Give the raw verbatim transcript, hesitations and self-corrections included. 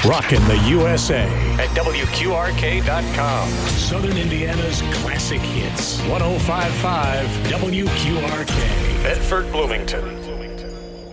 Rockin' the U S A at W Q R K dot com. Southern Indiana's classic hits. one oh five point five W Q R K. Bedford, Bloomington.